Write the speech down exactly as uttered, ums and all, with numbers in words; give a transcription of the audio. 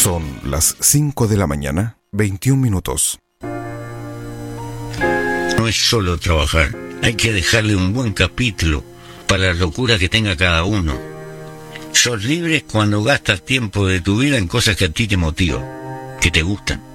Son las cinco de la mañana, veintiún minutos. No es solo trabajar, hay que dejarle un buen capítulo para la locura que tenga cada uno. Sos libre cuando gastas tiempo de tu vida en cosas que a ti te motivan, que te gustan.